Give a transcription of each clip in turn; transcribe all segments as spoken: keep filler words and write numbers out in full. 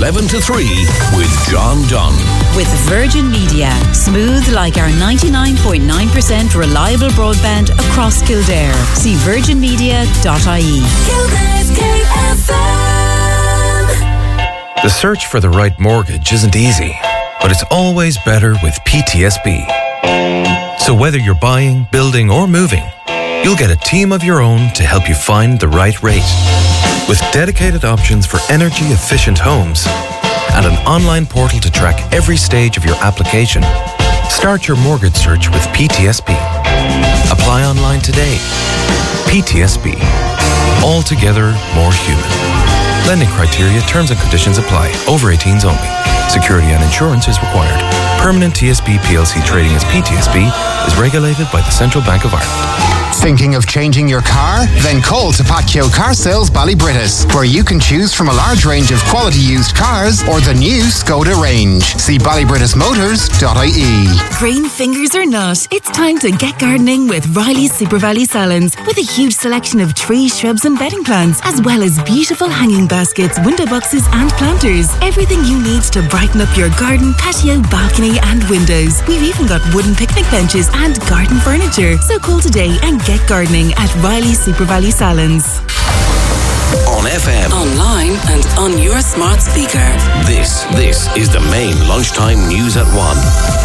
eleven to three with John Dunn. With Virgin Media. Smooth like our ninety-nine point nine percent reliable broadband across Kildare. See virgin media dot I E. Kildare's K F M. The search for the right mortgage isn't easy, but it's always better with P T S B. So whether you're buying, building or moving, you'll get a team of your own to help you find the right rate. With dedicated options for energy-efficient homes and an online portal to track every stage of your application, start your mortgage search with P T S B. Apply online today. P T S B. Altogether more human. Lending criteria, terms and conditions apply. Over eighteens only. Security and insurance is required. Permanent T S B P L C trading as P T S B is regulated by the Central Bank of Ireland. Thinking of changing your car? Then call Tapacchio Car Sales Ballybrittis, where you can choose from a large range of quality used cars or the new Skoda range. See ballybrittis motors dot I E. Green fingers or not, it's time to get gardening with Riley's Super Valley Salons, with a huge selection of trees, shrubs and bedding plants, as well as beautiful hanging baskets, window boxes and planters. Everything you need to brighten up your garden, patio, balcony and windows. We've even got wooden picnic benches and garden furniture. So call today and get gardening at Riley's Super Valley Salons. On F M, Online and on your smart speaker. this, this is the main lunchtime news at one.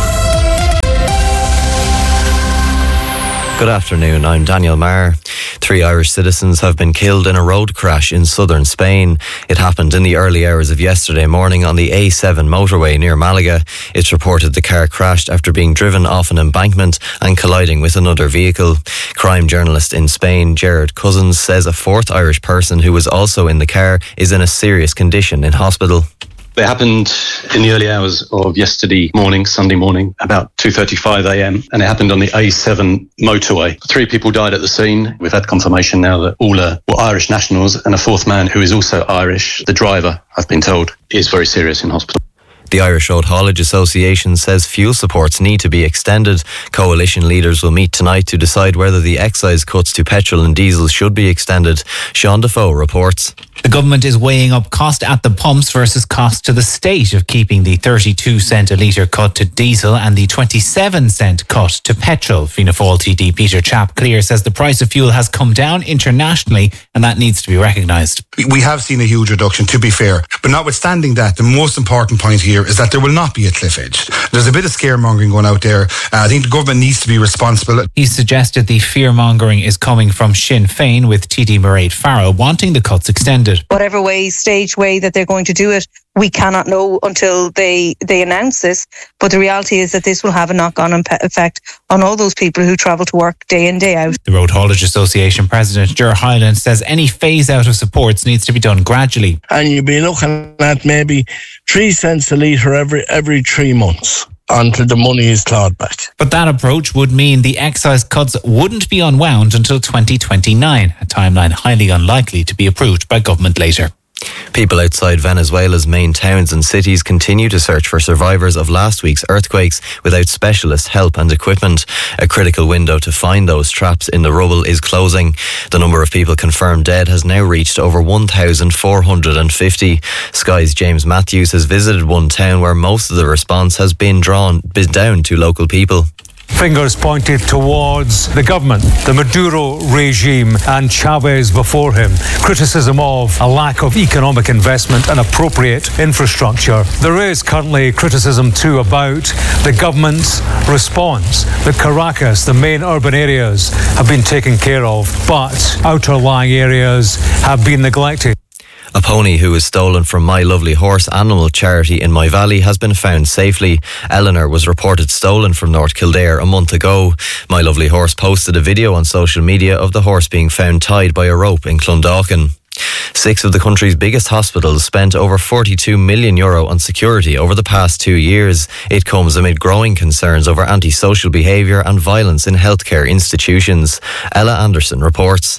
Good afternoon, I'm Daniel Marr. Three Irish citizens have been killed in a road crash in southern Spain. It happened in the early hours of yesterday morning on the A seven motorway near Malaga. It's reported the car crashed after being driven off an embankment and colliding with another vehicle. Crime journalist in Spain, Gerard Cousins, says a fourth Irish person who was also in the car is in a serious condition in hospital. It happened in the early hours of yesterday morning, Sunday morning, about two thirty-five a.m. and it happened on the A seven motorway. Three people died at the scene. We've had confirmation now that all are were Irish nationals, and a fourth man who is also Irish, the driver, I've been told, is very serious in hospital. The Irish Road Haulage Association says fuel supports need to be extended. Coalition leaders will meet tonight to decide whether the excise cuts to petrol and diesel should be extended. Sean Defoe reports. The government is weighing up cost at the pumps versus cost to the state of keeping the thirty-two cent a litre cut to diesel and the twenty-seven cent cut to petrol. Fianna Fáil T D Peter Chapclear says the price of fuel has come down internationally and that needs to be recognised. We have seen a huge reduction, to be fair. But notwithstanding that, the most important point here is that there will not be a cliff edge. There's a bit of scaremongering going out there. Uh, I think the government needs to be responsible. He suggested the fearmongering is coming from Sinn Féin, with T D Mairead Farrow wanting the cuts extended. Whatever way, stage way that they're going to do it, we cannot know until they, they announce this. But the reality is that this will have a knock-on effect on all those people who travel to work day in, day out. The Road Haulage Association President Ger Hyland says any phase-out of supports needs to be done gradually. And you'll be looking at maybe three cents a litre every every three months until the money is clawed back. But that approach would mean the excise cuts wouldn't be unwound until twenty twenty-nine, a timeline highly unlikely to be approved by government later. People outside Venezuela's main towns and cities continue to search for survivors of last week's earthquakes without specialist help and equipment. A critical window to find those trapped in the rubble is closing. The number of people confirmed dead has now reached over one thousand four hundred fifty. Sky's James Matthews has visited one town where most of the response has been drawn been down to local people. Fingers pointed towards the government, the Maduro regime and Chavez before him. Criticism of a lack of economic investment and appropriate infrastructure. There is currently criticism too about the government's response. That Caracas, the main urban areas, have been taken care of, but outer lying areas have been neglected. A pony who was stolen from My Lovely Horse Animal Charity in My Valley has been found safely. Eleanor was reported stolen from North Kildare a month ago. My Lovely Horse posted a video on social media of the horse being found tied by a rope in Clondalkin. Six of the country's biggest hospitals spent over forty-two million euro on security over the past two years. It comes amid growing concerns over antisocial behaviour and violence in healthcare institutions. Ella Anderson reports.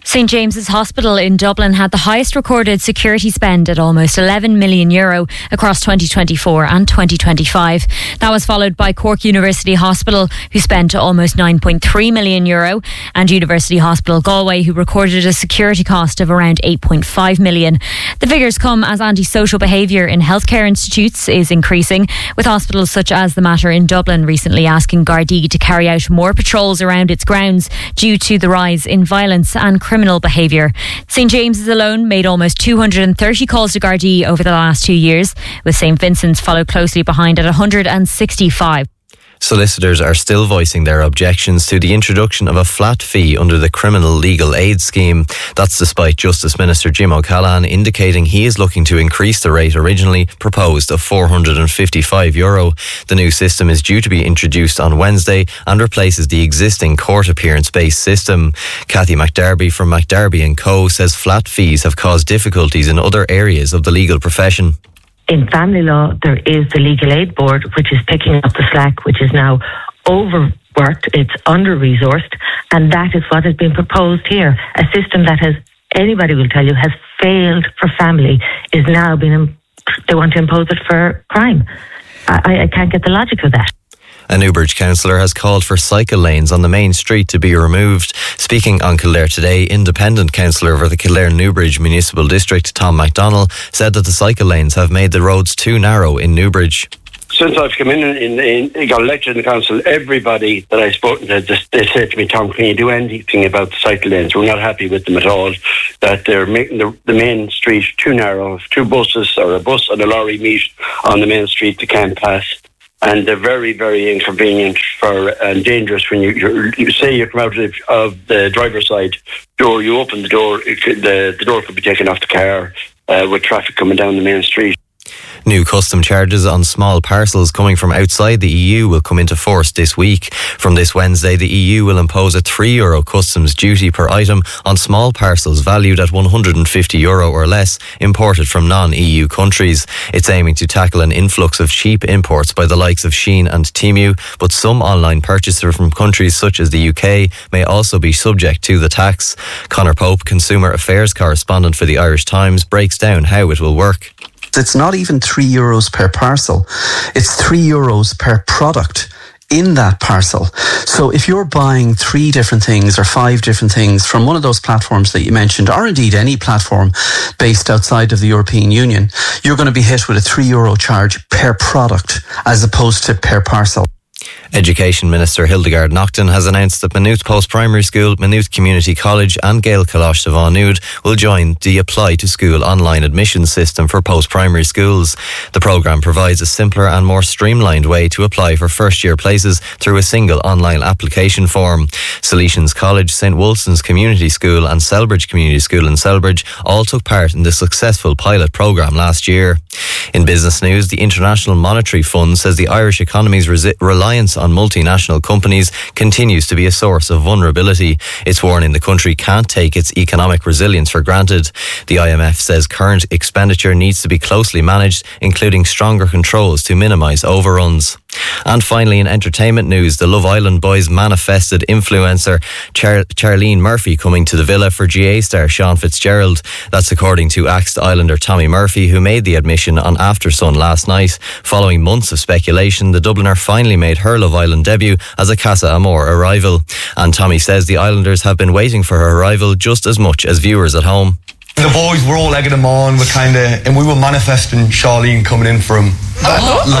St James's Hospital in Dublin had the highest recorded security spend at almost eleven million euro across twenty twenty-four and twenty twenty-five. That was followed by Cork University Hospital, who spent almost nine point three million euro, and University Hospital Galway, who recorded a security cost of around eight point five million. The figures come as antisocial behaviour in healthcare institutes is increasing, with hospitals such as the Mater in Dublin recently asking Gardaí to carry out more patrols around its grounds due to the rise in violence and criminal behaviour. St James's alone made almost two hundred thirty calls to Gardaí over the last two years, with St Vincent's followed closely behind at one hundred sixty-five. Solicitors are still voicing their objections to the introduction of a flat fee under the Criminal Legal Aid Scheme. That's despite Justice Minister Jim O'Callaghan indicating he is looking to increase the rate originally proposed of four hundred fifty-five euro. The new system is due to be introduced on Wednesday and replaces the existing court appearance-based system. Cathy McDerby from McDerby and Co says flat fees have caused difficulties in other areas of the legal profession. In family law, there is the Legal Aid Board, which is picking up the slack, which is now overworked, it's under-resourced, and that is what has been proposed here. A system that has, anybody will tell you, has failed for family, is now being, they want to impose it for crime. I, I can't get the logic of that. A Newbridge councillor has called for cycle lanes on the main street to be removed. Speaking on Kildare Today, independent councillor for the Kildare-Newbridge Municipal District, Tom MacDonald, said that the cycle lanes have made the roads too narrow in Newbridge. Since I've come in and in, in, got elected in the council, everybody that I've spoken to, just, they said to me, Tom, can you do anything about the cycle lanes? We're not happy with them at all, that they're making the, the main street too narrow. If two buses or a bus and a lorry meet on the main street, they can't pass. And they're very, very inconvenient for and dangerous when you, you, you say you come out of, of the driver's side door, you open the door, it could, the, the door could be taken off the car uh, with traffic coming down the main street. New custom charges on small parcels coming from outside the E U will come into force this week. From this Wednesday, the E U will impose a three euro customs duty per item on small parcels valued at one hundred fifty euro or less imported from non-E U countries. It's aiming to tackle an influx of cheap imports by the likes of Shein and Temu, but some online purchasers from countries such as the U K may also be subject to the tax. Conor Pope, Consumer Affairs correspondent for the Irish Times, breaks down how it will work. It's not even three euros per parcel. It's three euros per product in that parcel. So if you're buying three different things or five different things from one of those platforms that you mentioned, or indeed any platform based outside of the European Union, you're going to be hit with a three euro charge per product as opposed to per parcel. Education Minister Hildegard Naughton has announced that Maynooth Post-Primary School, Maynooth Community College and Gael Colosh de Vaughan will join the Apply to School online admission system for post-primary schools. The programme provides a simpler and more streamlined way to apply for first-year places through a single online application form. Salesians College, St Wolston's Community School and Selbridge Community School in Selbridge all took part in the successful pilot programme last year. In business news, the International Monetary Fund says the Irish economy's resi- reliance on multinational companies continues to be a source of vulnerability. It's warning the country can't take its economic resilience for granted. The I M F says current expenditure needs to be closely managed, including stronger controls to minimise overruns. And finally, in entertainment news, the Love Island Boys manifested influencer Char- Charlene Murphy coming to the villa for G A star Sean Fitzgerald. That's according to axed Islander Tommy Murphy, who made the admission on After Sun last night. Following months of speculation, the Dubliner finally made her Love Island debut as a Casa Amor arrival. And Tommy says the Islanders have been waiting for her arrival just as much as viewers at home. The boys were all egging him on, we're kind of, and we were manifesting Charlene coming in for him. That,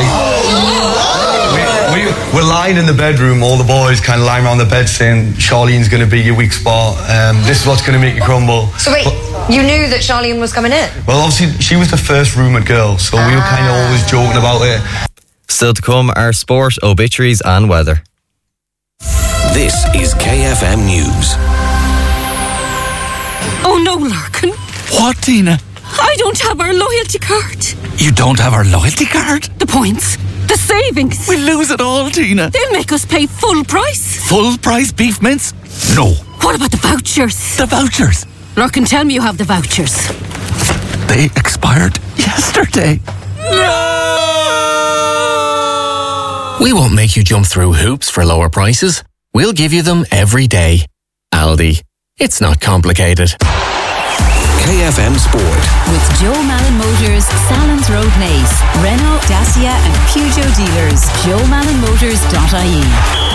like, we, we, we're lying in the bedroom, all the boys kind of lying around the bed saying, Charlene's going to be your weak spot, um, this is what's going to make you crumble. So wait, but, you knew that Charlene was coming in? Well, obviously, she was the first rumoured girl, so ah. we were kind of always joking about it. Still to come are sport, obituaries and weather. This is K F M News. Oh no, Larkin. What, Tina? I don't have our loyalty card. You don't have our loyalty card? The points. The savings. We'll lose it all, Tina. They'll make us pay full price. Full price beef mince? No. What about the vouchers? The vouchers? Larkin, tell me you have the vouchers. They expired yesterday. No! We won't make you jump through hoops for lower prices. We'll give you them every day. Aldi. It's not complicated. K F M Sport. With Joe Malin Motors, Salons Road Naas, Renault, Dacia and Peugeot dealers. joe malin motors dot I E.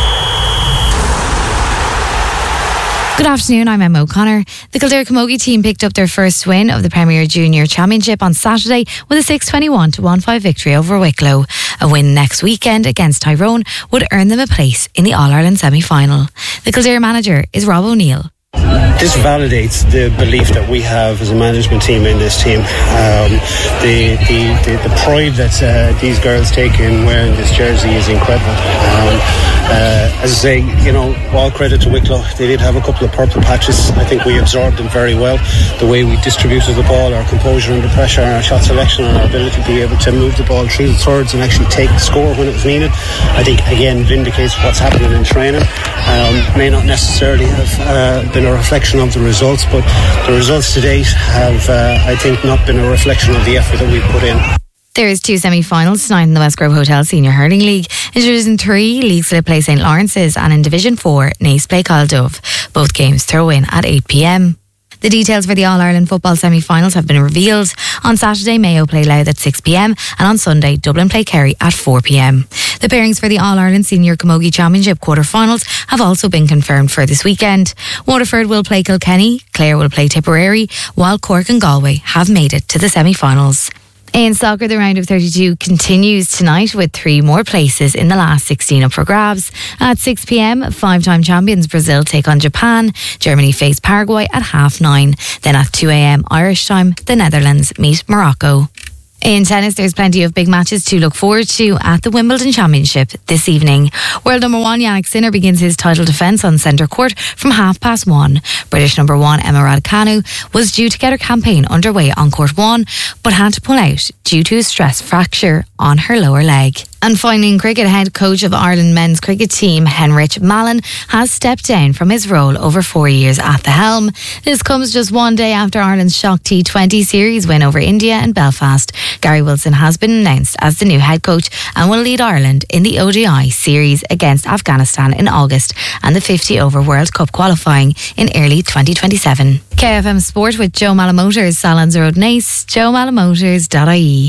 Good afternoon, I'm Emma O'Connor. The Kildare Camogie team picked up their first win of the Premier Junior Championship on Saturday with a six twenty-one to one five victory over Wicklow. A win next weekend against Tyrone would earn them a place in the All-Ireland semi-final. The Kildare manager is Rob O'Neill. This validates the belief that we have as a management team in this team. Um, the, the, the, the pride that uh, these girls take in wearing this jersey is incredible. Um, uh, as I say, you know, all credit to Wicklow. They did have a couple of purple patches. I think we absorbed them very well. The way we distributed the ball, our composure under pressure, our shot selection, and our ability to be able to move the ball through the thirds and actually take the score when it was needed, I think, again, vindicates what's happening in training. Um, may not necessarily have uh, been a reflection of the results, but the results to date have, uh, I think, not been a reflection of the effort that we've put in. There is two semi-finals tonight in the West Grove Hotel Senior Hurling League. In Division three, League Slip play St Lawrence's, and in Division four, Naas play Caldove. Both games throw in at eight p.m. The details for the All-Ireland football semi-finals have been revealed. On Saturday, Mayo play Louth at six p.m. and on Sunday, Dublin play Kerry at four p.m. The pairings for the All-Ireland Senior Camogie Championship quarter-finals have also been confirmed for this weekend. Waterford will play Kilkenny, Clare will play Tipperary, while Cork and Galway have made it to the semi-finals. In soccer, the round of thirty-two continues tonight with three more places in the last sixteen up for grabs. At six p.m, five-time champions Brazil take on Japan. Germany face Paraguay at half nine. Then at two a.m. Irish time, the Netherlands meet Morocco. In tennis, there's plenty of big matches to look forward to at the Wimbledon Championship this evening. World number one Yannick Sinner begins his title defence on centre court from half past one. British number one Emma Raducanu was due to get her campaign underway on court one, but had to pull out due to a stress fracture on her lower leg. And finally, in cricket, head coach of Ireland men's cricket team, Henrich Mallon, has stepped down from his role over four years at the helm. This comes just one day after Ireland's shock T twenty series win over India and Belfast. Gary Wilson has been announced as the new head coach and will lead Ireland in the O D I series against Afghanistan in August and the fifty over World Cup qualifying in early twenty twenty-seven. K F M Sport with Joe Malin Motors, Salons Road Naas, joe malin motors dot I E.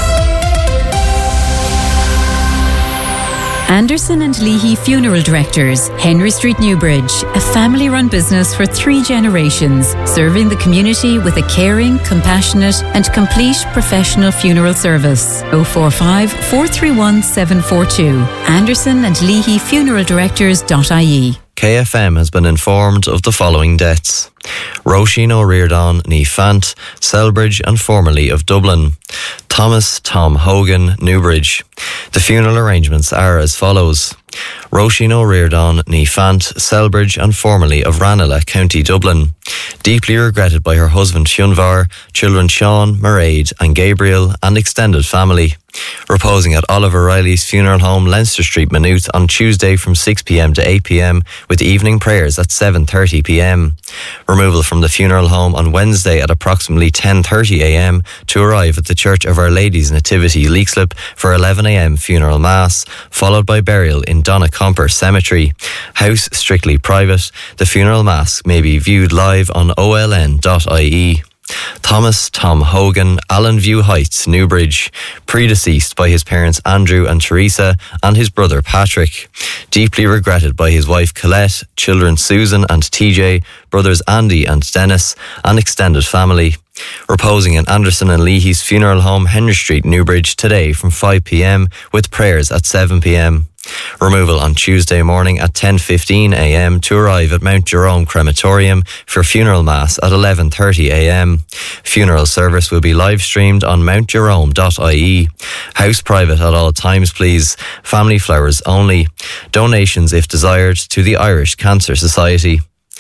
Anderson and Leahy Funeral Directors, Henry Street, Newbridge, a family-run business for three generations, serving the community with a caring, compassionate and complete professional funeral service. oh four five, four three one, seven four two. Anderson and Leahy Funeral Directors dot I E. K F M has been informed of the following deaths: Roisin O'Riordan, ní Fant, Selbridge and formerly of Dublin. Thomas Tom Hogan, Newbridge. The funeral arrangements are as follows: Roisin O'Riordan, ní Fant, Selbridge and formerly of Ranelagh, County Dublin. Deeply regretted by her husband Fionvar, children Sean, Mairead and Gabriel and extended family. Reposing at Oliver Riley's funeral home, Leinster Street, Maynooth on Tuesday from six p.m. to eight p.m. with evening prayers at seven thirty p.m. Removal from the funeral home on Wednesday at approximately ten thirty a.m. to arrive at the Church of Our Lady's Nativity, Leixlip for eleven a.m. funeral mass, followed by burial in Donnacomper Cemetery. House strictly private. The funeral mass may be viewed live on O L N dot I E. Thomas Tom Hogan, Allen View Heights, Newbridge, predeceased by his parents Andrew and Teresa and his brother Patrick. Deeply regretted by his wife Colette, children Susan and T J, brothers Andy and Dennis, and extended family. Reposing in Anderson and Leahy's funeral home, Henry Street, Newbridge, today from five p.m. with prayers at seven p.m. Removal on Tuesday morning at ten fifteen a.m. to arrive at Mount Jerome Crematorium for funeral mass at eleven thirty a.m. Funeral service will be live streamed on mount jerome dot I E. House private at all times, please. Family flowers only. Donations, if desired, to the Irish Cancer Society.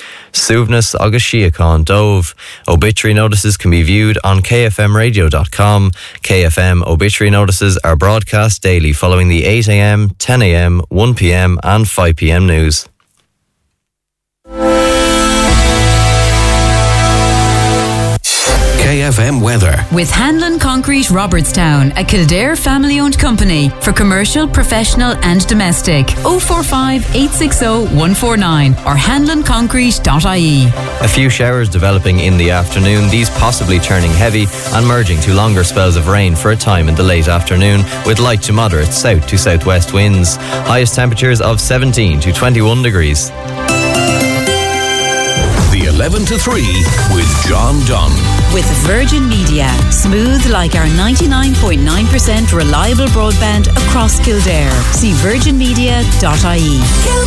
Suvnas agus Síocháin Dóibh. Obituary notices can be viewed on k f m radio dot com. K F M obituary notices are broadcast daily following the eight a.m, ten a.m, one p.m and five p.m news. K Today F M weather. With Hanlon Concrete Robertstown, a Kildare family-owned company for commercial, professional and domestic. oh four five, eight six oh, one four nine or hanlon concrete dot I E. A few showers developing in the afternoon, these possibly turning heavy and merging to longer spells of rain for a time in the late afternoon, with light to moderate south to southwest winds. Highest temperatures of seventeen to twenty-one degrees. The eleven to three with John Dunn. With Virgin Media, smooth like our ninety-nine point nine percent reliable broadband across Kildare. See virgin media dot I E.